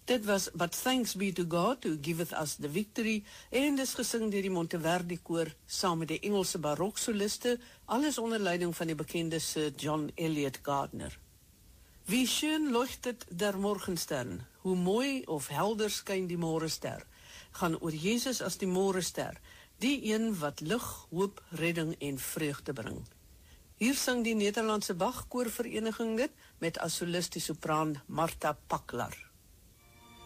Dit was But Thanks Be to God Who Giveth Us the Victory en dis gesing deur die Monteverdi koor saam met die Engelse baroksoliste, alles onder leiding van die bekende Sir John Eliot Gardner. Wie schön leuchtet der Morgenstern, hoe mooi of helder skyn die morgenster, gaan oor Jesus as die morgenster, die een wat lig, hoop, redding en vreugde bring. Hier sing die Nederlandse Bach koorvereniging dit met as solis die sopraan Martha Paklar.